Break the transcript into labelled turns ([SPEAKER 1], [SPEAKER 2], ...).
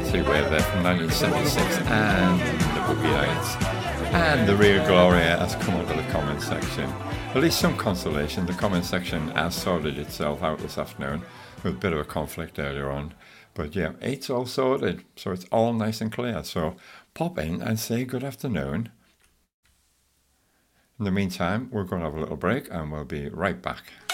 [SPEAKER 1] Fancy Way there from 1976 and the Boogie Nights. And the Real Gloria has come up to the comment section. At least some consolation, the comment section has sorted itself out this afternoon with a bit of a conflict earlier on. But yeah, it's all sorted, so it's all nice and clear. So pop in and say good afternoon. In the meantime, we're going to have a little break and we'll be right back.